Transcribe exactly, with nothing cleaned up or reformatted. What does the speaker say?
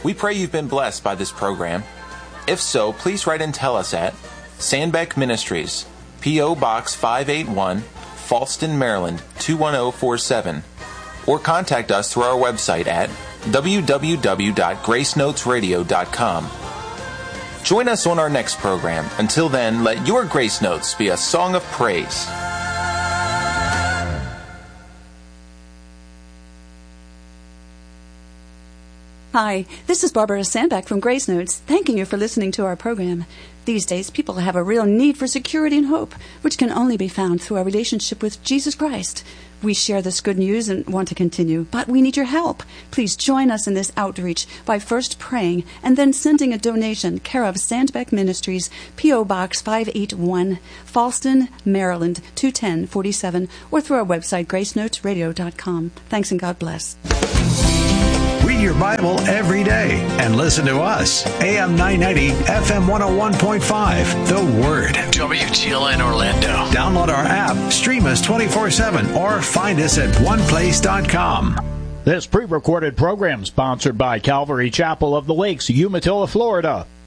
We pray you've been blessed by this program. If so, please write and tell us at Sandbeck Ministries, P O. Box five eighty-one, Fallston, Maryland two one zero four seven, or contact us through our website at w w w dot grace notes radio dot com. Join us on our next program. Until then, let your Grace Notes be a song of praise. Hi, this is Barbara Sandbeck from Grace Notes, thanking you for listening to our program. These days, people have a real need for security and hope, which can only be found through our relationship with Jesus Christ. We share this good news and want to continue, but we need your help. Please join us in this outreach by first praying and then sending a donation, care of Sandbeck Ministries, P O. Box five eighty-one, Fallston, Maryland two ten forty-seven, or through our website, grace notes radio dot com. Thanks and God bless. Read your Bible every day and listen to us. A M nine ninety, F M one oh one point five. The Word. W T L N Orlando. Download our app, stream us twenty-four seven, or find us at one place dot com. This pre-recorded program sponsored by Calvary Chapel of the Lakes, Umatilla, Florida.